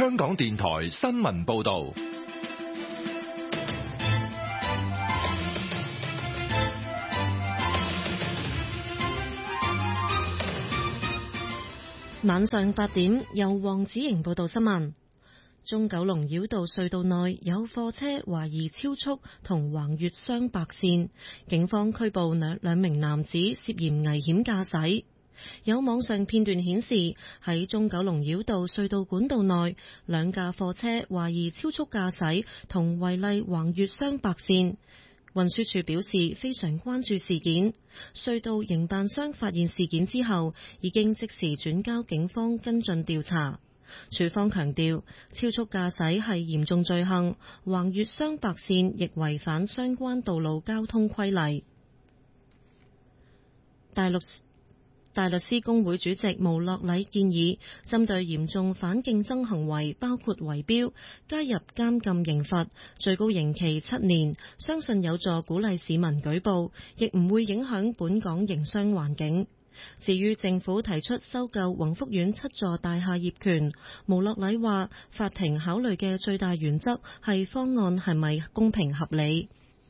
香港電台新聞報道。 晚上8點，由黃子瑩報道新聞。中九龍繞道隧道內有貨車懷疑超速同橫越雙白線，警方拘捕兩名男子涉嫌危險駕駛。有網上片段顯示，喺中九龍繞道隧道管道內，兩架貨車懷疑超速駕駛同違例橫越雙白線。運輸署表示非常關注事件，隧道營辦商發現事件之後，已經即時轉交警方跟進調查。署方強調，超速駕駛係嚴重罪行，橫越雙白線亦違反相關道路交通規例。大律師公會主席毛樂禮建議，針對嚴重反競爭行為，包括圍標，加入監禁刑罰，最高刑期7年，相信有助鼓勵市民舉報，亦唔會影響本港營商環境。至於政府提出收購宏福苑7座大廈業權，毛樂禮話，法庭考慮嘅最大原則係方案係咪公平合理。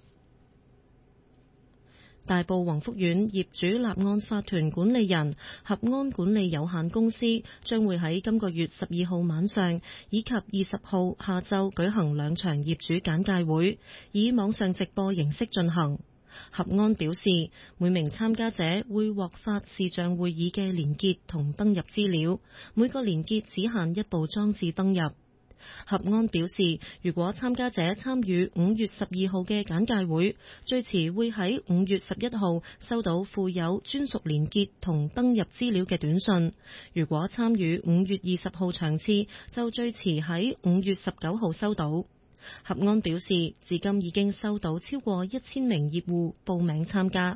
大埔宏福苑業主立案法團管理人合安管理有限公司將會喺今個月12號晚上以及20號下晝舉行2場業主簡介會，以網上直播形式進行。合安表示，每名參加者會獲發視像會議嘅連結同登入資料，每個連結只限1部裝置登入。合安表示，如果參加者參與5月12號嘅簡介會，最遲會喺5月11號收到附有專屬連結同登入資料嘅短信；如果參與5月20號場次，就最遲喺5月19號收到。合安表示，至今已經收到超過1000名業戶報名參加。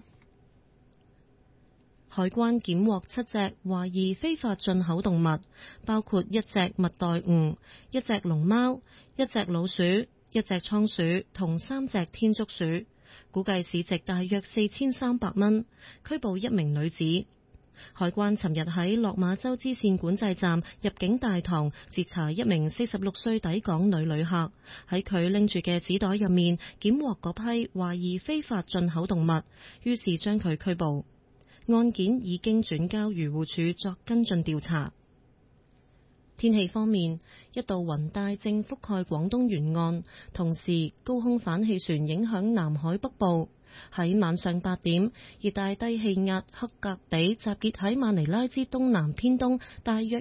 海關檢獲7隻懷疑非法進口動物，包括1隻蜜袋鼯、1隻龍貓、1隻老鼠、1隻倉鼠同3隻天竺鼠，估計市值大約4300蚊，拘捕1名女子。海關尋日喺落馬洲支線管制站入境大堂截查1名46歲抵港女旅客，喺佢拎住嘅紙袋入面檢獲嗰批懷疑非法進口動物，於是將佢拘捕。案件已經轉交漁護署作跟進調查。天氣方面，一道雲帶正覆蓋廣東沿岸，同時高空反氣旋影響南海北部。喺晚上8點，熱帶低氣壓克格比集結喺馬尼拉之東南偏東大約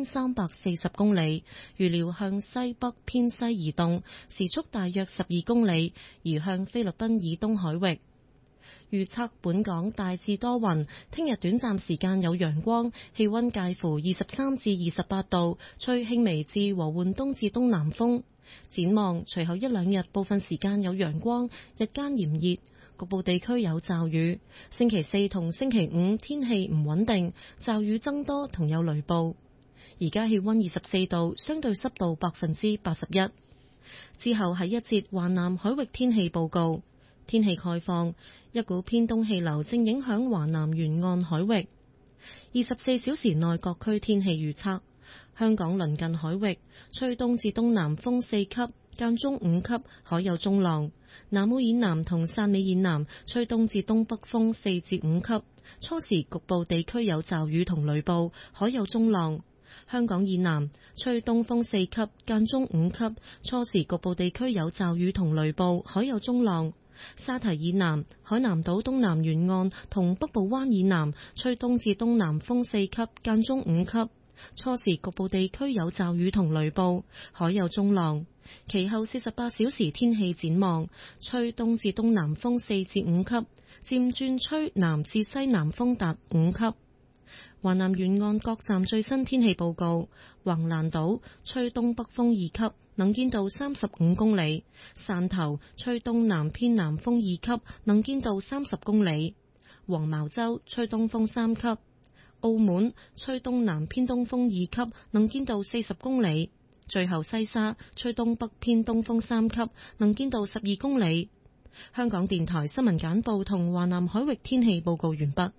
1340公里，預料向西北偏西移動，時速大約12公里，移向菲律賓以東海域。預測本港大致多雲，聽日短暫時間有陽光，氣溫介乎23至28度，吹輕微至和緩東至東南風。展望隨後1-2日部分時間有陽光，日間炎熱，局部地區有驟雨。星期4同星期5天氣唔穩定，驟雨增多同有雷暴。而家氣溫24度，相對濕度81%。之後係一節華南海域天氣報告。天氣概況，一股偏東氣流正影響華南沿岸海域。24小時內各區天氣預測：香港鄰近海域吹東至東南風4級，間中5級，海有中浪；南澳以南同汕尾以南吹東至東北風4至5級，初時局部地區有驟雨同雷暴，海有中浪。香港以南吹東風4級，間中5級，初時局部地區有驟雨同雷暴，海有中浪。沙堤以南、海南島東南沿岸同北部灣以南吹東至東南風4級，間中5級，初時局部地區有驟雨同雷暴，海有中浪。其後48小時天氣展望，吹東至東南風4至5級，漸轉吹南至西南風達5級。華南沿岸各站最新天氣報告：橫瀾島吹東北風2級，能見度35公里；汕頭吹東南偏南風2級，能見度30公里；黃茅洲吹東風3級；澳門吹東南偏東風2級，能見度40公里；最後西沙吹東北偏東風3級，能見度12公里。香港電台新聞簡報同華南海域天氣報告完畢。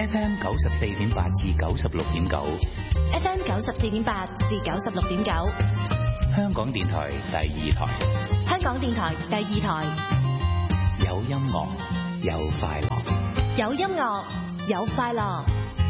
FM 94.8至96.9 ，FM 94.8至96.9， 香港電台第二台， 香港電台第二台， 有音樂，有快樂， 有音樂，有快樂。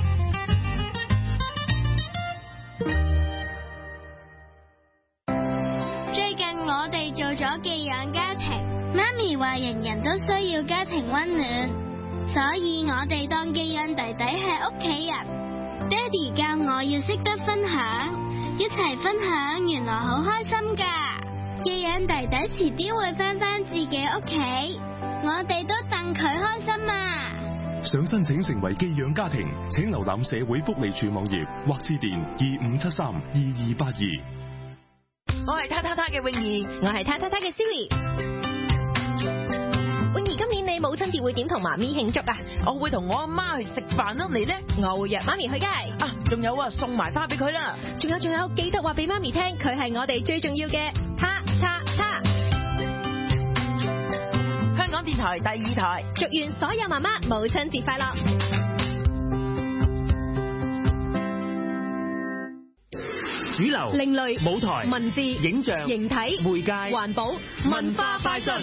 最近我哋做咗寄養家庭，媽咪話人人都需要家庭溫暖，所以我哋當寄養弟弟係屋企人。爹哋教我要識得分享，一齊分享原來好開心㗎。寄養弟弟遲啲會返自己屋企，我哋都戥佢開心啊！ 想申請成為寄養家庭，請瀏覽社會福利署網頁或致電25732282。 我係他嘅泳兒， 我係他嘅 Siri。泳兒，今年你母親節會點同媽咪慶祝啊？ 我會同我阿媽去食飯咯，你呢？ 我會約媽咪去街。 仲有啊，送埋花俾佢啦。 仲有，記得話俾媽咪聽，佢係我哋最重要嘅他。 香港電台第二台， 祝願所有媽媽母親節快樂。 主流、 另類、 舞台、 文字、 影像、 形體、 媒介、 環保、文化快訊。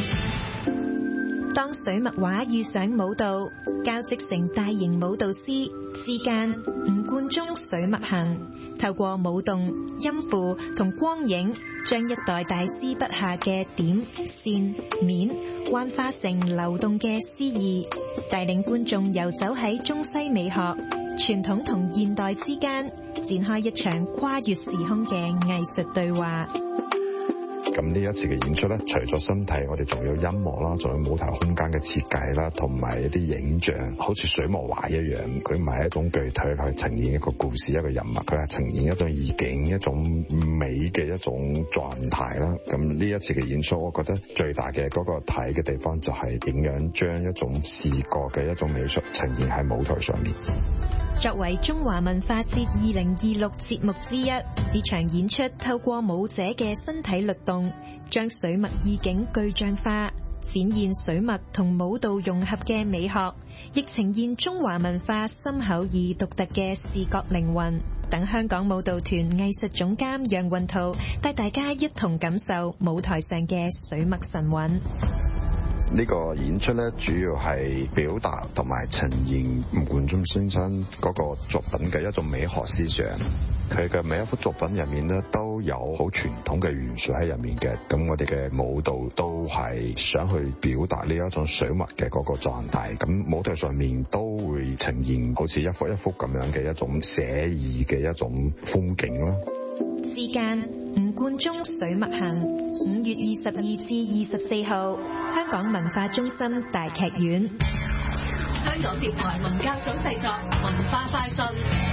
當水墨畫遇上舞蹈，交織成大型舞蹈詩之間，吳冠中水墨行，透過舞動、音符同光影，將一代大師筆下嘅點、線、面，幻化成流動嘅詩意，帶領觀眾遊走喺中西美學、傳統同現代之間，展開一場跨越時空嘅藝術對話。 咁呢一次嘅演出咧，除咗身體，我哋仲有音樂啦，仲有舞台空間嘅設計啦，同埋一啲影像，好似水墨畫一樣，佢唔係一種具體去呈現一個故事、一個人物，佢係呈現一種意境、一種美嘅一種狀態啦。咁呢一次嘅演出，我覺得最大嘅嗰個睇嘅地方就係點樣將一種視覺嘅一種美術呈現喺舞台上面。 作為中華文化節2026節目之一，呢場演出透過舞者嘅身體律動，將水墨意境具象化，展現水墨同舞蹈融合嘅美學，亦呈現中華文化深厚而獨特嘅視覺靈魂。等香港舞蹈團藝術總監楊運濤帶大家一同感受舞台上嘅水墨神韻。 呢個演出咧，主要係表達同埋呈現吳冠中先生嗰個作品嘅一種美學思想。佢嘅每一幅作品入面咧，都有好傳統嘅元素喺入面嘅。咁我哋嘅舞蹈都係想去表達呢一種水墨嘅嗰個狀態。咁舞台上面都會呈現好似一幅一幅咁樣嘅一種寫意嘅一種風景咯。 之間，吳冠中水墨行，5月22至24號，香港文化中心大劇院。 香港電台文教組製作，文化快訊。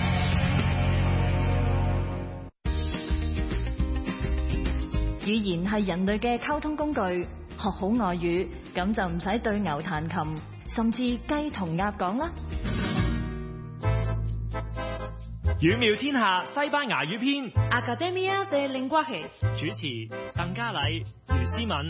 語言係人類嘅溝通工具，學好外語，咁就唔使對牛彈琴，甚至雞同鴨講啦。 語妙天下西班牙語篇 Academia de Lenguajes， 主持鄧嘉禮、姚思敏。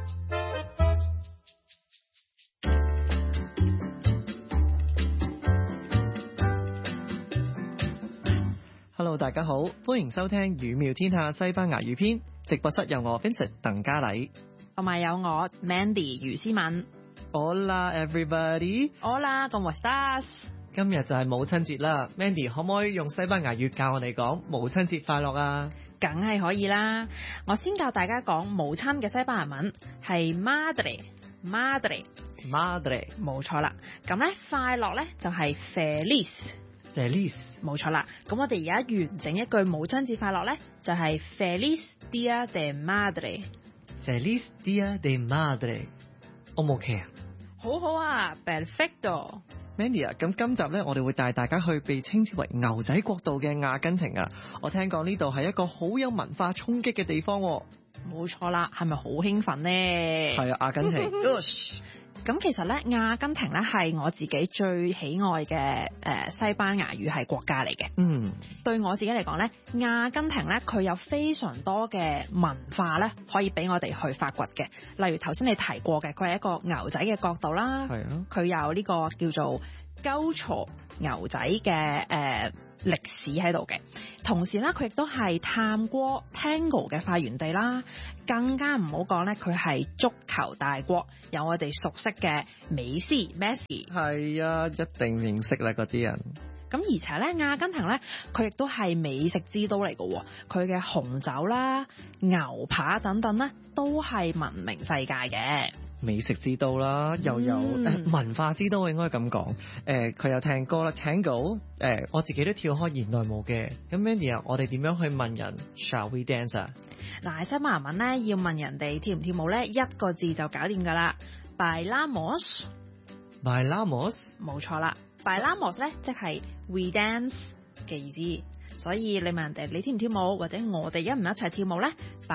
Hello， 大家好，歡迎收聽語妙天下西班牙語篇。直播室有我 Vincent 鄧嘉禮， 同埋有我 Mandy 余思敏。 Hola everybody。Hola， ¿cómo estás？ 今日就係母親節啦 ，Mandy 可唔可以用西班牙語教我哋講母親節快樂啊？ 梗係可以啦，我先教大家講母親嘅西班牙文係 madre， 冇錯啦。咁咧快樂咧就係 feliz， 冇錯啦。咁我哋而家完整一句母親節快樂咧就係 feliz dia de madre。Feliz dia de madre。O 唔 OK 啊？ 好好啊 ，perfecto。Mandy 啊，咁今集咧，我哋會帶大家去被稱之為牛仔國度嘅阿根廷啊！我聽講呢度係一個好有文化衝擊嘅地方。 冇錯啦，係咪好興奮呢？ 係啊，阿根廷。 咁其實咧，阿根廷咧係我自己最喜愛嘅西班牙語系國家嚟嘅。對我自己嚟講咧，阿根廷咧佢有非常多嘅文化咧，可以俾我哋去發掘嘅。例如頭先你提過嘅，佢係一個牛仔嘅國度啦。係啊。佢有呢個叫做鳩鋤牛仔嘅歷史喺度嘅，同時咧佢亦都係探戈 Tango 嘅發源地啦，更加唔好講咧，佢係足球大國，有我哋熟悉嘅美斯 Messi。 係啊，一定認識啦嗰啲人。 咁而且咧，阿根廷咧，佢亦都係美食之都嚟嘅，佢嘅紅酒啦、牛扒等等咧，都係聞名世界嘅。 美食之都啦，又有文化之都，應該咁講。佢有聽歌啦 ，Tango。我自己都跳開現代舞嘅。咁 Mandy 啊，我哋點樣去問人 Shall we dance 啊？ 嗱，西班牙文咧要問人哋跳唔跳舞咧，一個字就搞掂㗎啦。Bailamos。 Bailamos。 冇錯啦。Bailamos 咧即係 we dance 嘅意思。所以你問人哋你跳唔跳舞，或者我哋一唔一齊跳舞咧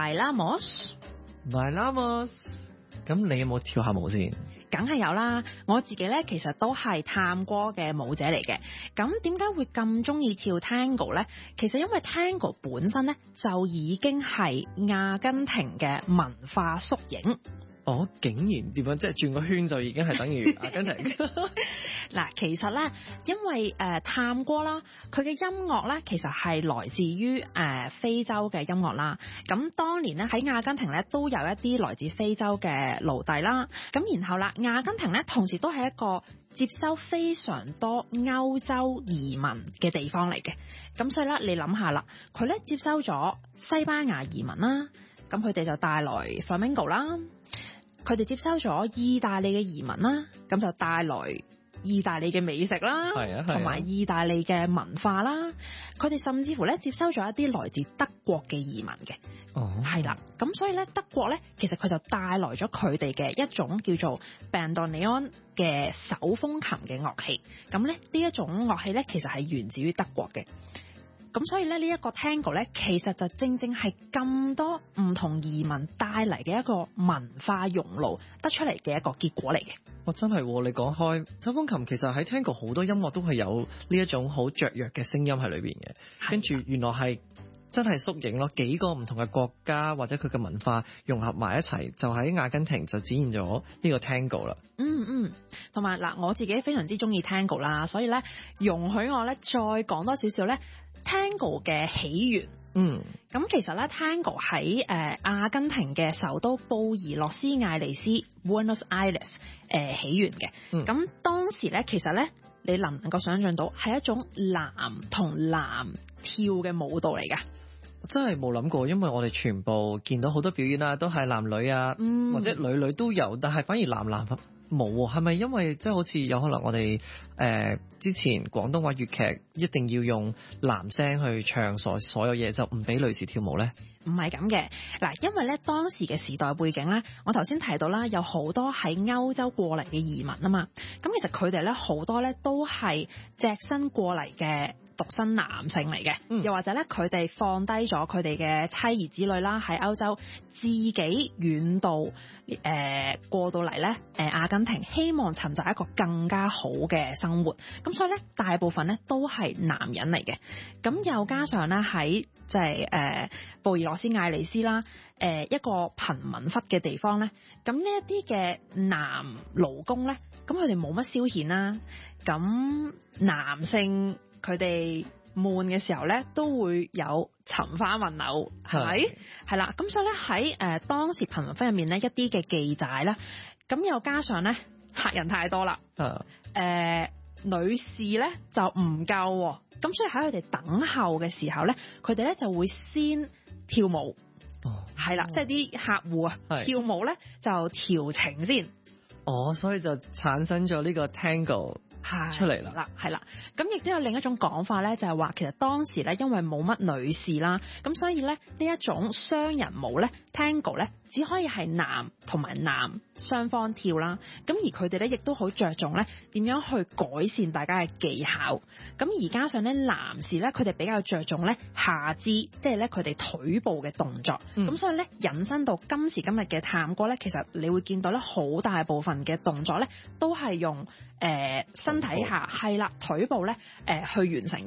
？Bailamos。咁你有冇跳下舞先？ 梗係有啦，我自己咧其實都係探戈嘅舞者嚟嘅。咁點解會咁中意跳 Tango 咧？其實因為 Tango 本身咧就已經係阿根廷嘅文化縮影。 哦，竟然點樣？即係轉個圈就已經係等於阿根廷。 嗱，其實咧，因為探戈啦，佢嘅音樂咧，其實係來自於非洲嘅音樂啦。咁當年咧喺阿根廷咧都有一啲來自非洲嘅奴隸啦。咁然後啦，阿根廷咧同時都係一個接收非常多歐洲移民嘅地方嚟嘅。咁所以咧，你諗下啦，佢咧接收咗西班牙移民啦，咁佢哋就帶來 Flamenco 啦。佢哋接收咗意大利嘅移民啦，咁就帶來意大利嘅美食啦，同埋意大利嘅文化啦。佢哋甚至乎咧接收咗一啲來自德國嘅移民嘅，係啦。咁所以咧德國咧其實佢就帶來咗佢哋嘅一種叫做 bandoneon 嘅手風琴嘅樂器。咁咧呢一種樂器咧其實係源自於德國嘅。咁所以咧呢一個 Tango 咧，其實就正正係咁多唔同移民帶嚟嘅一個文化熔爐得出嚟嘅一個結果嚟嘅。 真係，你講開手風琴，其實喺 Tango 好多音樂都係有呢一種好雀躍嘅聲音喺裏邊嘅。跟住原來係真係縮影咯，幾個唔同嘅國家或者佢嘅文化融合埋一齊，就喺阿根廷就展現咗呢個 Tango 啦。 同埋嗱，我自己非常之中意 Tango 啦，所以咧容許我咧再講多少少咧 Tango 嘅起源。咁其實咧 Tango 喺阿根廷嘅首都布宜諾斯艾利斯 Buenos Aires 起源嘅。咁當時咧其實咧你能唔能夠想像到係一種男同男跳嘅舞蹈嚟㗎？ 真係冇諗過，因為我哋全部見到好多表演啊，都係男女啊，或者女女都有，但係反而男冇喎。係咪因為即係好似有可能我哋之前廣東話粵劇一定要用男聲去唱所有嘢，就唔俾女士跳舞咧？ 唔係咁嘅，嗱，因為咧當時嘅時代背景咧，我頭先提到啦，有好多喺歐洲過嚟嘅移民啊嘛，咁其實佢哋咧好多咧都係隻身過嚟嘅獨身男性嚟嘅，又或者咧佢哋放低咗佢哋嘅妻兒子女啦，喺歐洲自己遠渡過到嚟咧阿根廷，希望尋找一個更加好嘅生活，咁所以咧大部分咧都係男人嚟嘅，咁又加上咧喺即係布宜諾斯艾利斯啦，一個貧民窟嘅地方咧，咁呢一啲嘅男勞工咧，咁佢哋冇乜消遣啦，咁男性佢哋悶嘅時候咧，都會有尋花問柳，係咪？係啦，咁所以咧喺當時貧民窟入面咧，一啲嘅妓仔啦，咁又加上咧客人太多啦，女士咧就唔夠，咁所以喺佢哋等候嘅時候咧，佢哋咧就會先跳舞，係啦，即係啲客戶啊跳舞咧就調情先， 所以就產生咗呢個 Tango。出嚟啦， 係啦，咁亦都有另一種講法咧，就係話其實當時咧因為冇乜女士啦，咁所以咧呢一種雙人舞咧 Tango 咧只可以係男同埋男雙方跳啦，咁而佢哋咧亦都好着重咧點樣去改善大家嘅技巧，咁而加上咧男士咧佢哋比較着重咧下肢，即係咧佢哋腿部嘅動作，咁所以咧引申到今時今日嘅探戈咧，其實你會見到咧好大部分嘅動作咧都係用身體下係啦腿部咧去完成嘅。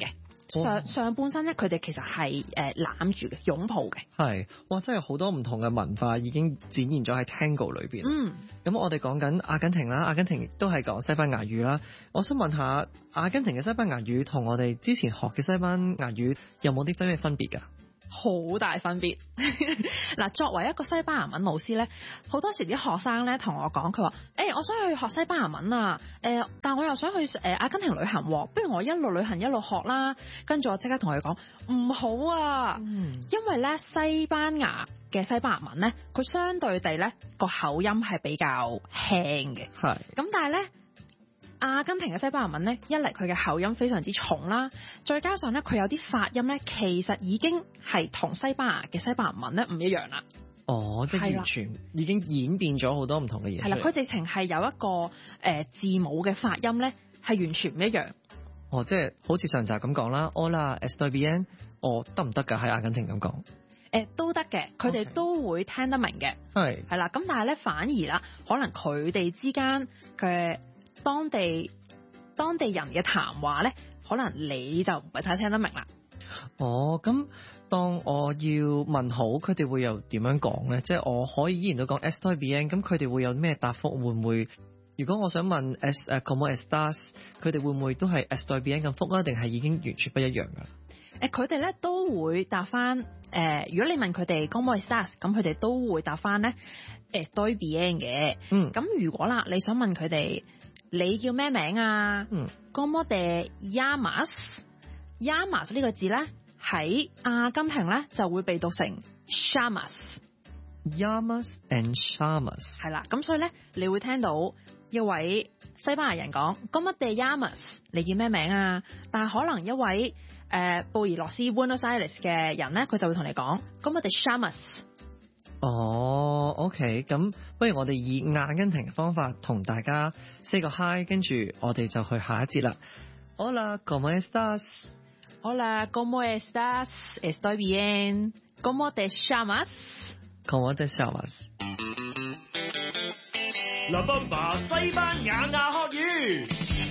上半身咧，佢哋其實係攬住嘅，擁抱嘅。 係，哇！真係好多唔同嘅文化已經展現咗喺 Tango 裏邊。咁我哋講緊阿根廷啦，阿根廷亦都係講西班牙語啦。我想問下，阿根廷嘅西班牙語同我哋之前學嘅西班牙語有冇啲咩分別㗎？ 好大分別嗱，作為一個西班牙文老師咧，好多時啲學生咧同我講，佢話：我想去學西班牙文啊，但我又想去阿根廷旅行喎，不如我一路旅行一路學啦。跟住我即刻同佢講唔好啊，因為咧西班牙嘅西班牙文咧，佢相對地咧個口音係比較輕嘅， 係咁，但係咧，阿根廷嘅西班牙文咧，一嚟佢嘅口音非常之重啦，再加上咧佢有啲發音咧，其實已經係同西班牙嘅西班牙文咧唔一樣啦。 哦，即係完全已經演變咗好多唔同嘅嘢。 係啦，佢直情係有一個字母嘅發音咧，係完全唔一樣。 哦，即係好似上集咁講啦 ，Hola, estoy bien， 得唔得㗎？喺阿根廷咁講？ 都得嘅，佢哋都會聽得明嘅。係啦，咁但係咧反而啦，可能佢哋之間嘅當地人嘅談話咧，可能你就唔係太聽得明啦。 哦，咁當我要問好，佢哋會又點樣講咧？即係我可以依然都講 estoy bien， 咁佢哋會有咩答覆？會唔會？如果我想問como estás， 佢哋會唔會都係 estoy bien 咁覆啊？定係已經完全不一樣㗎？ 佢哋咧都會答翻如果你問佢哋 como estás， 咁佢哋都會答翻咧estoy bien 嘅。咁如果啦，你想問佢哋你叫咩名啊？Como te llamas？llamas 呢個字咧喺阿根廷咧就會被讀成 llamas。llamas and llamas 係啦，咁所以咧你會聽到一位西班牙人講 Como te llamas？ 你叫咩名啊？但係可能一位布宜諾斯 Buenos Aires 嘅人咧，佢就會同你講 Como te llamas？ 哦，OK， 咁不如我哋以阿根廷嘅方法同大家 say 個 hi， 跟住我哋就去下一節啦。Hola, ¿cómo estás? Hola, ¿cómo estás? Estoy bien. ¿Cómo te llamas? ¿Cómo te llamas? La Bamba 西班牙雅學語。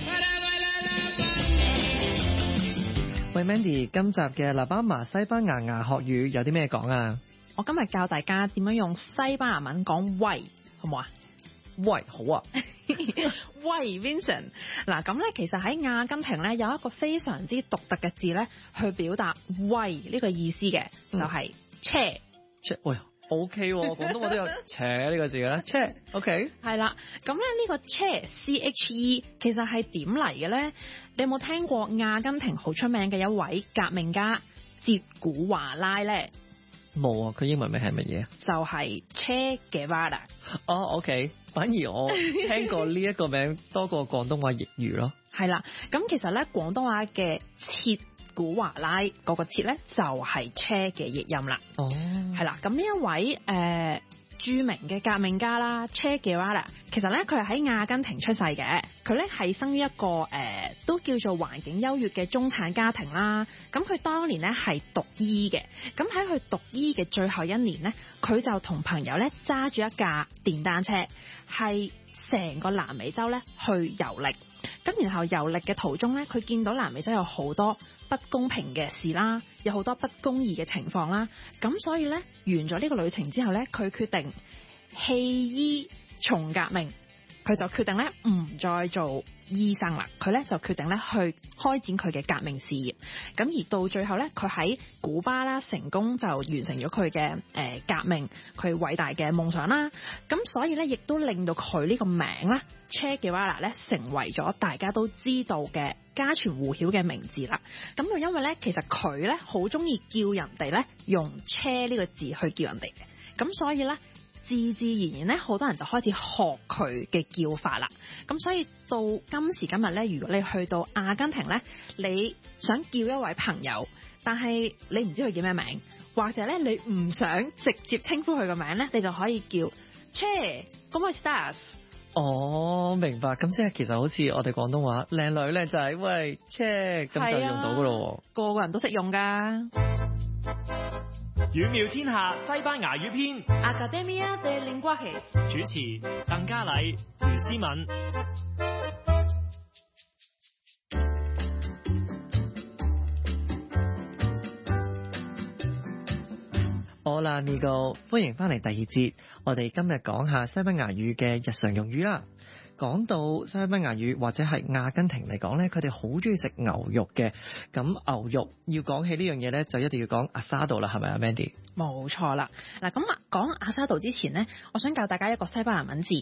喂 Mandy， 今集嘅 La Bamba 西班牙雅學語有啲咩講啊？ 我今日教大家點樣用西班牙文講喂，好唔好啊？ 喂，好啊。 喂 Vincent， 嗱咁咧，其實喺阿根廷咧有一個非常之獨特嘅字咧，去表達喂呢個意思嘅，就係車。 喂 ，OK， 廣東話都有車呢個字嘅咧，車 OK。 係啦，咁咧呢個車 CHE 其實係點嚟嘅咧？你有冇聽過阿根廷好出名嘅一位革命家捷古華拉咧？ 冇啊，佢英文名係乜嘢？ 就係 Che Guevara。 哦 ，OK， 反而我聽過呢一個名多過廣東話譯語咯。 係啦，咁其實咧廣東話嘅切古華拉嗰個切咧就係 Che 嘅譯音啦。 哦， 係啦，咁呢一位著名嘅革命家啦 Che Guevara， 其實咧佢係喺阿根廷出世嘅，佢咧係生於一個都叫做環境優越嘅中產家庭啦。咁佢當年咧係讀醫嘅，咁喺佢讀醫嘅最後一年咧，佢就同朋友咧揸住一架電單車，係成個南美洲咧去遊歷。咁然後遊歷嘅途中咧，佢見到南美洲有好多不公平嘅事啦，有好多不公義嘅情況啦。咁所以咧，完咗呢個旅程之後咧，佢決定棄醫從革命，佢就決定咧唔再做醫生啦。佢咧就決定咧去開展佢嘅革命事業。咁而到最後咧，佢喺古巴啦成功就完成咗佢嘅革命，佢偉大嘅夢想啦。咁所以咧，亦都令到佢呢個名咧 Che Guevara 咧成為咗大家都知道嘅家傳戶曉嘅名字啦。咁就因為咧，其實佢咧好中意叫人哋咧用 Che 呢個字去叫人哋嘅。咁所以咧，自自然然咧，好多人就開始學佢嘅叫法啦。咁所以到今時今日咧，如果你去到阿根廷咧，你想叫一位朋友，但係你唔知佢叫咩名，或者咧你唔想直接稱呼佢個名咧，你就可以叫 Che ¿Cómo estás？ 哦，明白。咁即係其實好似我哋廣東話靚女咧就係喂 Che， 咁就用到噶咯。 個個人都識用噶。 語妙天下西班牙語篇 Academia de Lenguajes 主持鄧嘉麗、余思敏。 Hola amigo，歡迎翻嚟第二節。我哋今日講下西班牙語嘅日常用語啦。講到西班牙語或者係阿根廷嚟講咧，佢哋好中意食牛肉嘅。咁牛肉要講起呢樣嘢咧，就一定要講 asado 啦，係咪啊 Mandy？ 冇錯啦。嗱，咁講 asado 之前咧，我想教大家一個西班牙文字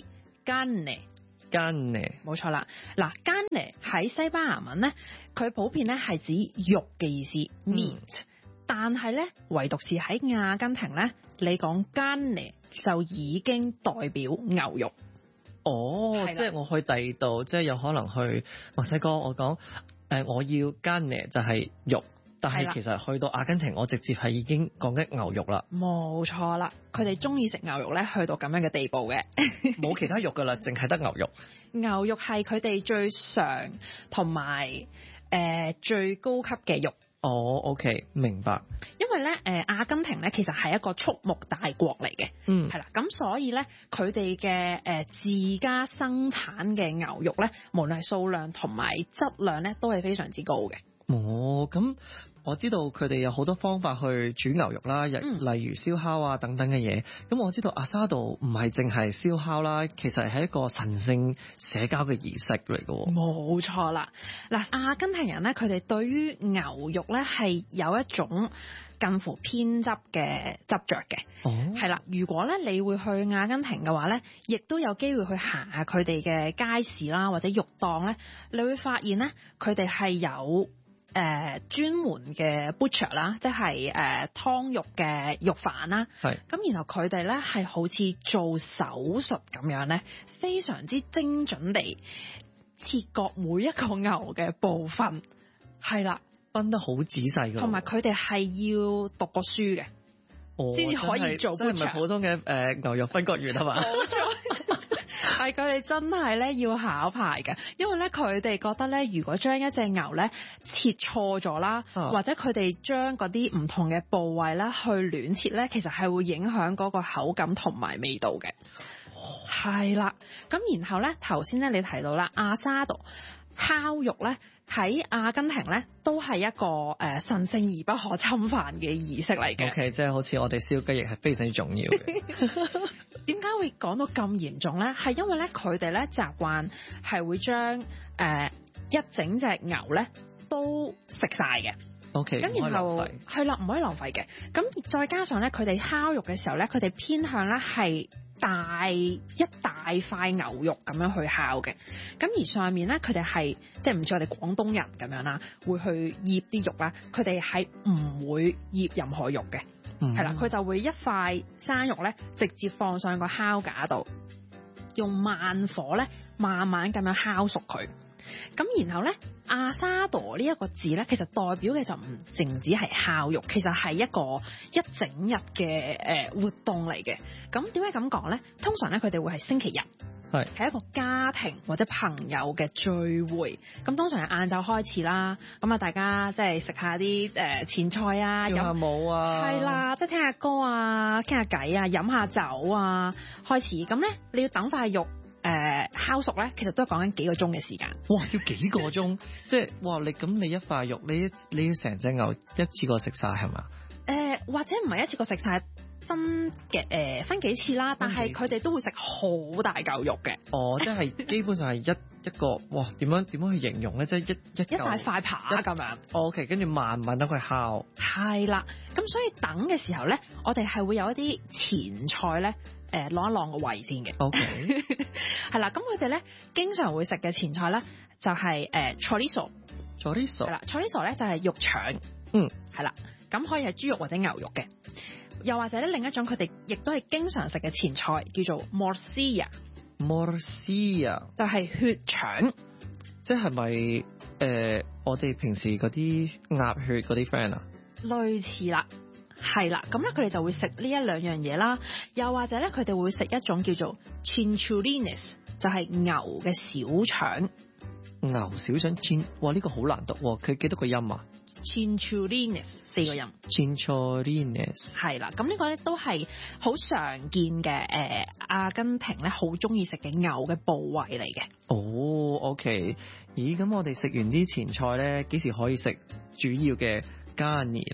carne。carne 冇錯啦。嗱 carne 喺西班牙文咧，佢普遍咧係指肉嘅意思 meat，但係咧唯獨是喺阿根廷咧，你講 carne 就已經代表牛肉。 哦，即係我去第二度，即係有可能去墨西哥，我講我要 carne 就係肉，但係其實去到阿根廷，我直接係已經講緊牛肉啦。 冇錯啦，佢哋中意食牛肉咧，去到咁樣嘅地步嘅， 冇其他肉噶啦，淨係得牛肉。 牛肉係佢哋最常同埋最高級嘅肉。 哦 ，OK， 明白。 因為咧，阿根廷咧其實係一個畜牧大國嚟嘅，係啦，咁所以咧佢哋嘅自家生產嘅牛肉咧，無論係數量同埋質量咧，都係非常之高嘅。 哦，咁我知道佢哋有好多方法去煮牛肉啦，例如燒烤啊等等嘅嘢。咁我知道 asado 唔係淨係燒烤啦，其實係一個神聖社交嘅儀式嚟嘅。 冇錯啦，嗱，阿根廷人咧，佢哋對於牛肉咧係有一種近乎偏執嘅執着嘅。係啦，如果咧你會去阿根廷嘅話咧，亦都有機會去行下佢哋嘅街市啦，或者肉檔咧，你會發現咧佢哋係有專門嘅 butcher 啦，即係劏肉嘅肉販啦。咁然後佢哋咧係好似做手術咁樣咧，非常之精準地切割每一個牛嘅部分。係啦， 分得好仔細㗎。 同埋佢哋係要讀過書嘅，先至可以做 butcher。 即係唔係普通嘅牛肉分割員啊嘛？冇錯。 係佢哋真係咧要考牌嘅，因為咧佢哋覺得咧，如果將一隻牛咧切錯咗啦，或者佢哋將嗰啲唔同嘅部位咧去亂切咧，其實係會影響嗰個口感同埋味道嘅。係啦，咁然後咧頭先咧你提到啦，asado烤肉咧喺阿根廷咧都係一個神聖而不可侵犯嘅儀式嚟嘅。 OK， 即係好似我哋燒雞翼係非常之重要嘅。 點解會講到咁嚴重咧？係因為咧佢哋咧習慣係會將一整隻牛咧都食晒嘅。 OK， 咁然後係啦，唔可以浪費嘅。咁再加上咧，佢哋烤肉嘅時候咧，佢哋偏向咧係一大塊牛肉咁樣去烤嘅。咁而上面咧，佢哋係即係唔似我哋廣東人咁樣啦，會去醃啲肉啦。佢哋係唔會醃任何肉嘅。係啦，佢就會一塊生肉咧，直接放上個烤架度，用慢火咧，慢慢咁樣烤熟佢。咁然後咧，asado呢一個字咧，其實代表嘅就唔淨止係烤肉，其實係一整日嘅活動嚟嘅。咁點解咁講咧？通常咧，佢哋會係星期日。係一個家庭或者朋友嘅聚會，咁通常係晏晝開始啦，咁啊大家即係食下啲前菜啊， 跳下舞啊， 係啦，即係聽下歌啊，傾下偈啊，飲下酒啊，開始咁咧，你要等塊肉烤熟咧，其實都係講緊幾個鐘嘅時間。 哇，要幾個鐘？即係哇，你一塊肉，你要成隻牛一次過食晒係嘛？ 或者唔係一次過食晒。分幾次啦，但係佢哋都會食好大嚿肉嘅。 哦，即係基本上係一個哇，點樣去形容咧？即係一大塊扒咁樣。 OK， 跟住慢慢等佢烤。 係啦，咁所以等嘅時候咧，我哋係會有一啲前菜咧，晾一晾個胃先嘅。 OK， 係啦，咁佢哋咧經常會食嘅前菜咧就係chorizo。 chorizo 係啦 ，chorizo 咧就係肉腸。係啦，咁可以係豬肉或者牛肉嘅。又或者咧，另一種佢哋亦都係經常食嘅前菜，叫做 morcilla。就係血腸， 即係咪我哋平時嗰啲鴨血嗰啲 friend 啊？ 類似啦，係啦，咁咧佢哋就會食呢一兩樣嘢啦。又或者咧，佢哋會食一種叫做 chinchulines，就係牛嘅小腸。 牛小腸哇，呢個好難讀喎，佢幾多個音啊 ？Chinchulines 4個音。 Chinchulines 係啦，咁呢個咧都係好常見嘅阿根廷咧好中意食嘅牛嘅部位嚟嘅。 哦 ，OK， 咦，咁我哋食完啲前菜咧，幾時可以食主要嘅 carne 咧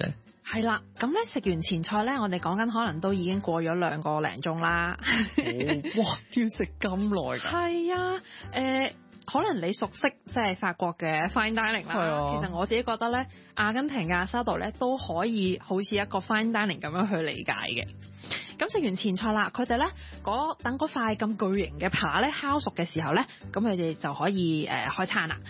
係啦，咁咧食完前菜咧，我哋講緊可能都已經過咗2個零鐘啦。 哇！要食咁耐㗎？ 係啊，可能你熟悉即係法國嘅 fine dining 啦。 啊、 其實我自己覺得咧，阿根廷嘅 asado 咧都可以好似一個 fine dining 咁樣去理解嘅。咁食完前菜啦，佢哋咧等嗰塊咁巨型嘅扒咧烤熟嘅時候咧，咁佢哋就可以開餐啦。